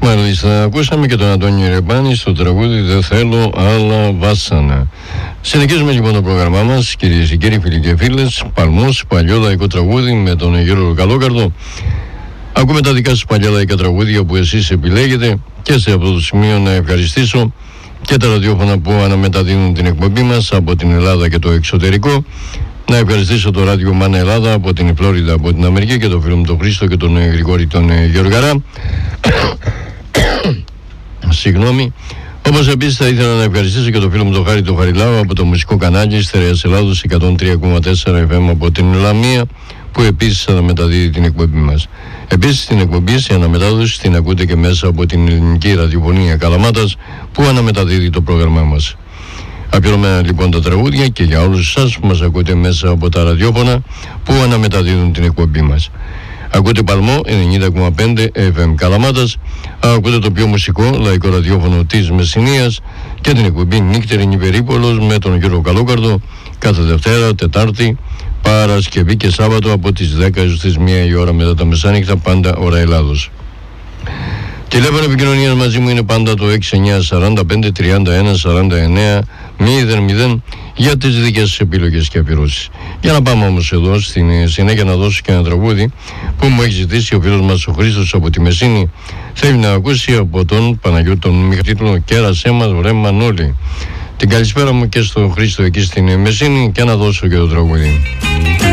Μάλιστα, ακούσαμε και τον Αντώνη Ρεμπάνη στο τραγούδι «Δεν θέλω άλλα βάσανα». Συνεχίζουμε λοιπόν το πρόγραμμά μας, κυρίες και κύριοι, φίλοι και φίλες. Παλμός, παλιό λαϊκό τραγούδι με τον Γιώργο Καλόκαρδο. Ακούμε τα δικά σας παλιά λαϊκά τραγούδια που εσείς επιλέγετε, και σε αυτό το σημείο να ευχαριστήσω και τα ραδιόφωνα που αναμεταδίδουν την εκπομπή μας από την Ελλάδα και το εξωτερικό. Να ευχαριστήσω το ράδιο Μάνα Ελλάδα από την Φλόριντα, από την Αμερική, και τον φίλο μου τον Χρήστο και τον Γρηγόρη τον Γεωργαρά. Συγγνώμη. Όπως επίσης θα ήθελα να ευχαριστήσω και τον φίλο μου τον Χάρη τον Χαριλάου από το μουσικό κανάλι Στερεάς Ελλάδος 103,4 FM από την Λαμία, που επίσης αναμεταδίδει την εκπομπή μας. Επίσης την εκπομπή σε αναμετάδοση την ακούτε και μέσα από την ελληνική ραδιοφωνία Καλαμάτας, που αναμεταδίδει το πρόγραμμά μας. Αφιερωμένα λοιπόν τα τραγούδια και για όλους εσάς που μας ακούτε μέσα από τα ραδιόφωνα που αναμεταδίδουν την εκπομπή μας. Ακούτε Παλμό 90,5 FM Καλαμάτας, ακούτε το πιο μουσικό λαϊκό ραδιόφωνο της Μεσσηνίας και την εκπομπή Νύχτερη Περίπολος με τον Γιώργο Καλόκαρδο κάθε Δευτέρα, Τετάρτη, Παρασκευή και Σάββατο από τις 10 έως τις 1 η ώρα μετά τα μεσάνυχτα, πάντα ώρα Ελλάδος. Τηλέφωνο επικοινωνίας μαζί μου είναι πάντα το 6945-31-49-00 για τις δικές σας επιλογές και αφιερώσεις. Για να πάμε όμως εδώ στην συνέχεια να δώσω και ένα τραγούδι που μου έχει ζητήσει ο φίλος μας ο Χρήστος από τη Μεσίνη. Θέλει να ακούσει από τον Παναγιώτη τον Μιχαλίτλο «Κέρασέ μας βρε Μανώλη». Την καλησπέρα μου και στο Χρήστο εκεί στην Μεσίνη, και να δώσω και το τραγούδι.